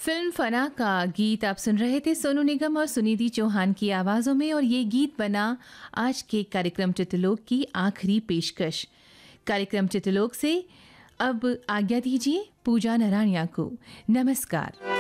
Film फना का गीत आप सुन रहे थे सोनू निगम और सुनिधि चौहान की आवाज़ों में, और ये गीत बना आज के कार्यक्रम चित्रलोक की आखिरी पेशकश। कार्यक्रम चित्रलोक से अब आज्ञा दीजिए पूजा नराणिया को। नमस्कार।